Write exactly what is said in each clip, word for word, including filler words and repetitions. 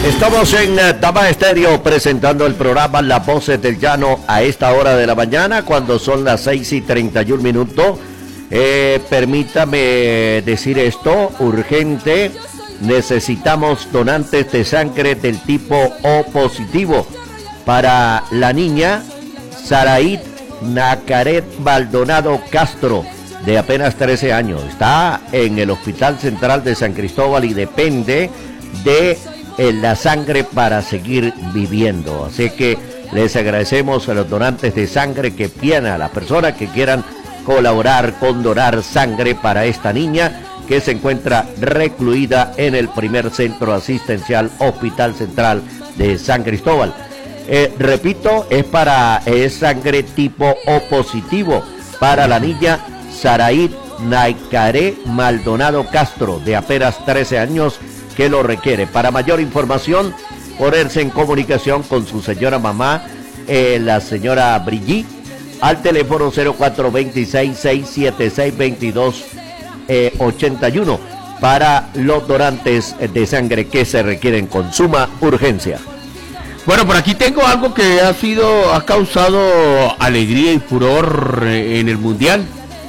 Estamos en uh, Tama Estéreo presentando el programa Las Voces del Llano a esta hora de la mañana, cuando son las seis y treinta y un minutos. Eh, permítame decir esto, urgente, necesitamos donantes de sangre del tipo O positivo para la niña Saraid Nacaret Maldonado Castro, de apenas trece años. Está en el Hospital Central de San Cristóbal y depende de eh, la sangre para seguir viviendo. Así que les agradecemos a los donantes de sangre que pidan, a las personas que quieran colaborar con donar sangre para esta niña que se encuentra recluida en el primer centro asistencial Hospital Central de San Cristóbal. Eh, repito, es para es sangre tipo O positivo para la niña Saraid Naicaré Maldonado Castro, de apenas trece años, que lo requiere. Para mayor información, ponerse en comunicación con su señora mamá, eh, la señora Brigitte, al teléfono cero cuatro dos seis, seis siete seis, veintidós ochenta y uno para los donantes de sangre que se requieren con suma urgencia. Bueno, por aquí tengo algo que ha sido, ha causado alegría y furor en el Mundial.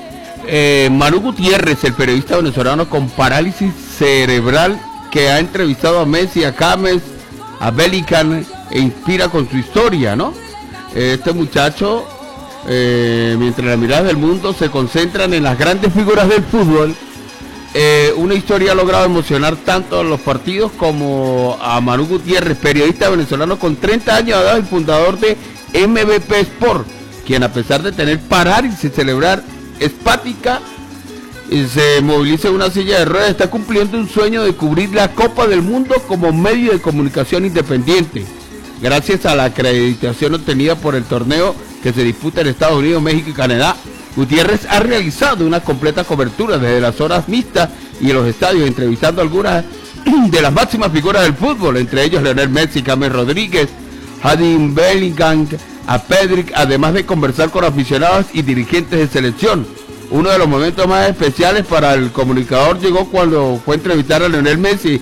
Eh, Manu Gutiérrez, el periodista venezolano con parálisis cerebral, que ha entrevistado a Messi, a James, a Bellingham, e inspira con su historia, ¿no? Este muchacho, eh, mientras las miradas del mundo se concentran en las grandes figuras del fútbol, eh, una historia ha logrado emocionar tanto a los partidos como a Manu Gutiérrez, periodista venezolano con treinta años de edad, el fundador de M V P Sport, quien, a pesar de tener parálisis cerebral espática, se moviliza en una silla de ruedas, está cumpliendo un sueño de cubrir la Copa del Mundo como medio de comunicación independiente. Gracias a la acreditación obtenida por el torneo que se disputa en Estados Unidos, México y Canadá, Gutiérrez ha realizado una completa cobertura desde las horas mixtas y en los estadios, entrevistando a algunas de las máximas figuras del fútbol, entre ellos Lionel Messi, James Rodríguez, Hadim Bellingham, a Pedrick, además de conversar con aficionados y dirigentes de selección. Uno de los momentos más especiales para el comunicador llegó cuando fue a entrevistar a Lionel Messi